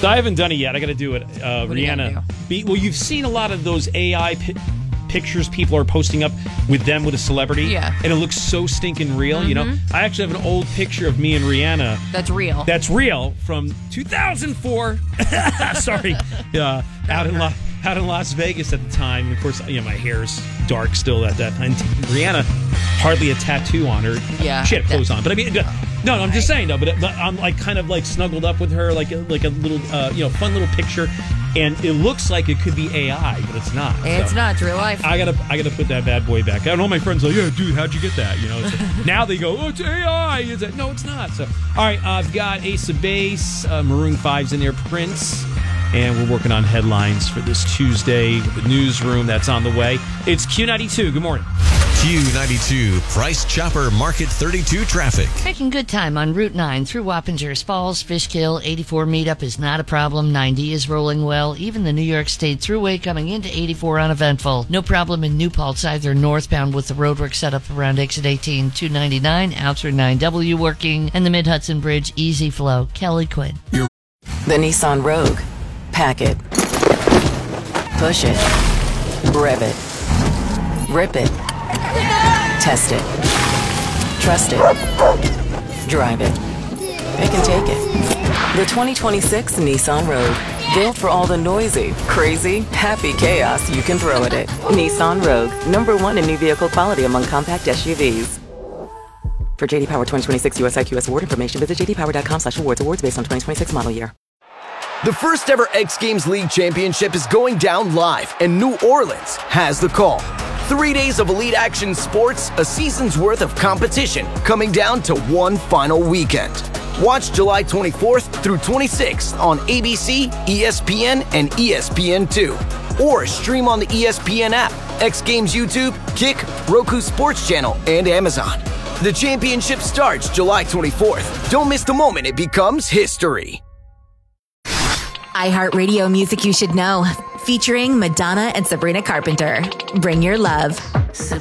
So I haven't done it yet. I got to do it. Rihanna. Well, you've seen a lot of those AI pictures people are posting up with them with a celebrity. Yeah. And it looks so stinking real, you know? I actually have an old picture of me and Rihanna. That's real. That's real from 2004. Sorry. Out in Las Vegas at the time. And of course, my hair's dark still at that time. Rihanna, hardly a tattoo on her. Yeah. She had clothes on. But I mean, no, I'm just saying, though. But I'm like kind of like snuggled up with her, like a little, fun little picture. And it looks like it could be AI, but it's not. It's not. It's real life. I gotta put that bad boy back. I know my friends are like, yeah, dude, how'd you get that? Now they go, oh, it's AI. No, it's not. So, all right, I've got Ace of Base, Maroon 5's in there, Prince, and we're working on headlines for this Tuesday with the newsroom that's on the way. It's Q92. Good morning. Q92, Price Chopper Market 32 traffic. Making good time on Route 9 through Wappingers Falls, Fishkill. 84 meetup is not a problem. 90 is rolling well. Even the New York State Thruway coming into 84 uneventful. No problem in New Paltz either northbound with the roadwork set up around exit 18. 299 out through 9W working. And the Mid-Hudson Bridge easy flow. Kelly Quinn. The Nissan Rogue. Pack it. Push it. Rev it. Rip it. Test it. Trust it. Drive it. Pick and take it. The 2026 Nissan Rogue. Built for all the noisy, crazy, happy chaos you can throw at it. Nissan Rogue. #1 in new vehicle quality among compact SUVs. For JD Power 2026 US IQS award information, visit jdpower.com/awards. Awards based on 2026 model year. The first ever X Games League Championship is going down live, and New Orleans has the call. 3 days of elite action sports, a season's worth of competition, coming down to one final weekend. Watch July 24th through 26th on ABC, ESPN, and ESPN2. Or stream on the ESPN app, X Games YouTube, Kick, Roku Sports Channel, and Amazon. The championship starts July 24th. Don't miss the moment it becomes history. iHeartRadio music you should know. Featuring Madonna and Sabrina Carpenter. Bring your love.